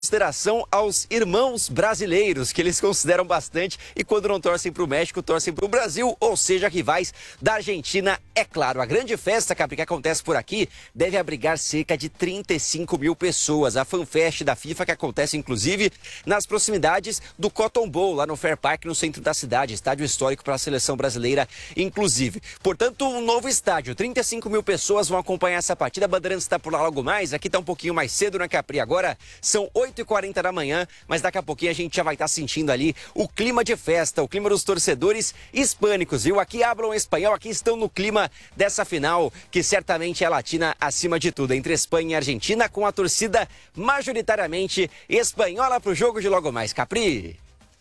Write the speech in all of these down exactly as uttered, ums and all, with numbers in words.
Consideração aos irmãos brasileiros, que eles consideram bastante, e quando não torcem para o México, torcem para o Brasil, ou seja, rivais da Argentina, é claro. A grande festa, Capri, que acontece por aqui, deve abrigar cerca de trinta e cinco mil pessoas. A FanFest da FIFA, que acontece, inclusive, nas proximidades do Cotton Bowl, lá no Fair Park, no centro da cidade, estádio histórico para a seleção brasileira, inclusive. Portanto, um novo estádio, trinta e cinco mil pessoas vão acompanhar essa partida. A Bandeirantes está por lá logo mais, aqui está um pouquinho mais cedo, né, Capri? Agora são oito e quarenta da manhã, mas daqui a pouquinho a gente já vai estar sentindo ali o clima de festa, o clima dos torcedores hispânicos, viu? Aqui hablam espanhol, aqui estão no clima dessa final, que certamente é latina acima de tudo, entre Espanha e Argentina, com a torcida majoritariamente espanhola pro jogo de logo mais. Capri?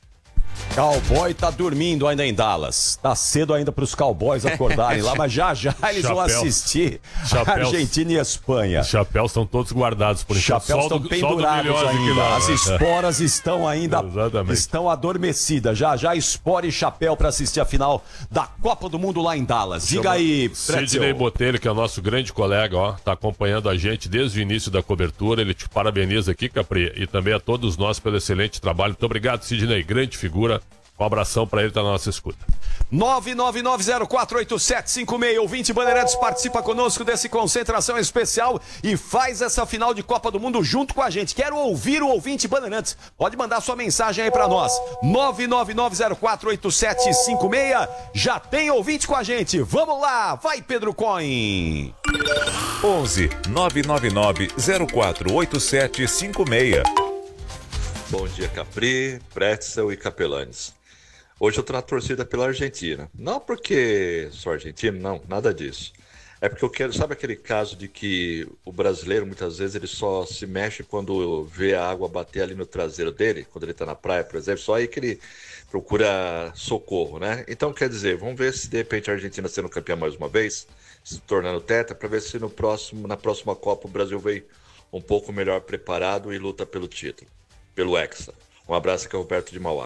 Cowboy tá dormindo ainda em Dallas. Tá cedo ainda pros Cowboys acordarem lá, mas já já eles Chapéu. vão assistir Chapéus. Argentina e Espanha. Os chapéus estão todos guardados por enquanto. Chapéus estão pendurados ainda. As esporas estão ainda Exatamente. estão adormecidas. Já já espora e chapéu para assistir a final da Copa do Mundo lá em Dallas. Diga Chama aí, Sidney Botelho, que é o nosso grande colega, ó, tá acompanhando a gente desde o início da cobertura. Ele te parabeniza aqui, Capri, e também a todos nós pelo excelente trabalho. Muito obrigado, Sidney, grande figura. Um abração pra ele, tá na nossa escuta. nove nove nove zero quatro oito sete cinco seis. Ouvinte Bandeirantes, participa conosco desse Concentração Especial e faz essa final de Copa do Mundo junto com a gente. Quero ouvir o ouvinte Bandeirantes. Pode mandar sua mensagem aí pra nós. nove nove nove zero quatro oito sete cinco seis. Já tem ouvinte com a gente. Vamos lá. Vai, Pedro Coin. onze nove nove nove zero quatro oito sete cinco seis. Bom dia, Capri, Pretzel e Capelanes. Hoje eu tô na torcida pela Argentina. Não porque sou argentino, não, nada disso. É porque eu quero, sabe aquele caso de que o brasileiro muitas vezes ele só se mexe quando vê a água bater ali no traseiro dele, quando ele tá na praia, por exemplo, só aí que ele procura socorro, né? Então quer dizer, vamos ver se de repente a Argentina sendo campeã mais uma vez, se tornando tetra, para ver se no próximo, na próxima Copa o Brasil vem um pouco melhor preparado e luta pelo título, pelo Hexa. Um abraço aqui, Roberto de Mauá.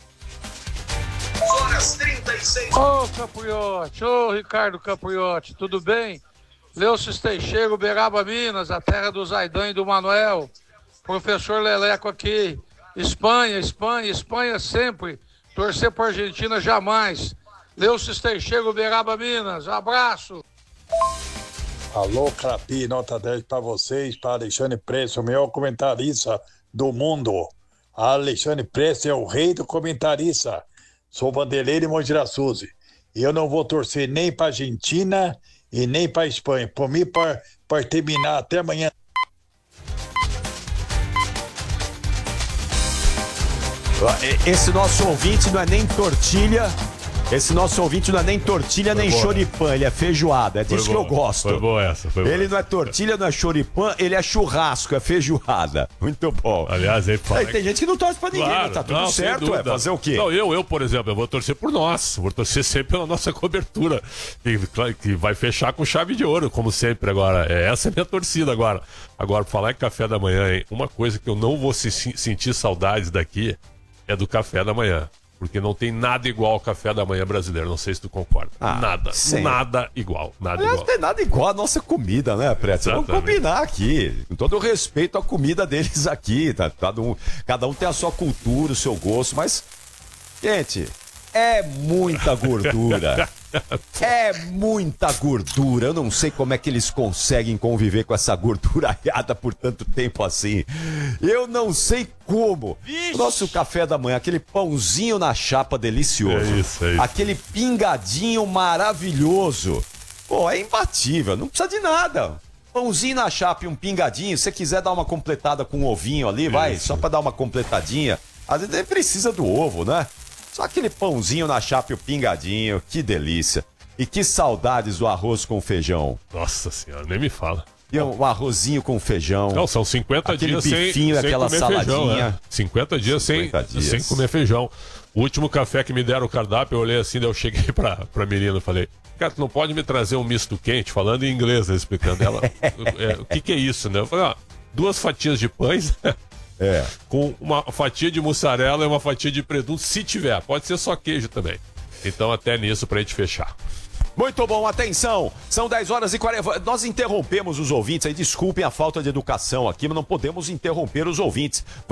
Horas trinta e seis. Ô, oh, Capriotti, ô, oh, Ricardo Capriotti, tudo bem? Leucio Teixeira, Uberaba, Minas, a terra do Zaidan e do Manuel. Professor Leleco aqui. Espanha, Espanha, Espanha sempre. Torcer para Argentina jamais. Leucio Teixeira, Uberaba, Minas. Abraço. Alô, Crapi, nota dez para vocês, para Alexandre Preço, o melhor comentarista do mundo. Alexandre Preço é o rei do comentarista. Sou bandeireiro e Mojiraçuzi. E eu não vou torcer nem para Argentina e nem para Espanha. Por mim, para terminar até amanhã. Esse nosso ouvinte não é nem tortilha. Esse nosso ouvinte não é nem tortilha, foi nem boa, choripã, ele é feijoada. É disso que eu gosto. Foi boa essa. Foi ele boa. Não é tortilha, não é choripã, ele é churrasco, é feijoada. Muito bom. Aliás, aí fala. Aí, tem gente que não torce pra ninguém, claro, tá tudo não, certo, é fazer o quê? Não, eu, eu, por exemplo, eu vou torcer por nós. Vou torcer sempre pela nossa cobertura. Que, que vai fechar com chave de ouro, como sempre agora. É, essa é a minha torcida agora. Agora, falar em café da manhã, hein? Uma coisa que eu não vou se, sentir saudades daqui é do café da manhã. Porque não tem nada igual ao café da manhã brasileiro. Não sei se tu concorda. Ah, nada. Sim. Nada igual. Nada Aliás, igual. Não tem nada igual à nossa comida, né, Preto? Vamos combinar aqui. Com todo o respeito à comida deles aqui. Tá? Cada, um, cada um tem a sua cultura, o seu gosto. Mas, gente, é muita gordura. É muita gordura. Eu não sei como é que eles conseguem conviver com essa gorduraiada por tanto tempo assim. Eu não sei como. Vixe. O nosso café da manhã, aquele pãozinho na chapa delicioso. É isso, é isso. Aquele pingadinho maravilhoso. Pô, é imbatível. Não precisa de nada. Pãozinho na chapa e um pingadinho. Se você quiser dar uma completada com um ovinho ali, vai. Isso. Só pra dar uma completadinha. Às vezes nem precisa do ovo, né? Só aquele pãozinho na chapa e o pingadinho, que delícia. E que saudades do arroz com feijão. Nossa senhora, nem me fala. E um arrozinho com feijão. Não, são cinquenta aquele dias bifinho, sem, aquela sem comer saladinha. Feijão, né? cinquenta dias, cinquenta sem, dias sem comer feijão. O último café que me deram o cardápio, eu olhei assim, daí eu cheguei pra, pra menina e falei, cara, tu não pode me trazer um misto quente? Falando em inglês, né, explicando ela. é, o que que é isso, né? Eu falei, ó, duas fatias de pães... É. Com uma fatia de mussarela e uma fatia de presunto, se tiver. Pode ser só queijo também. Então até nisso pra gente fechar. Muito bom, atenção, são dez horas e quarenta. Nós interrompemos os ouvintes aí, desculpem a falta de educação aqui, mas não podemos interromper os ouvintes.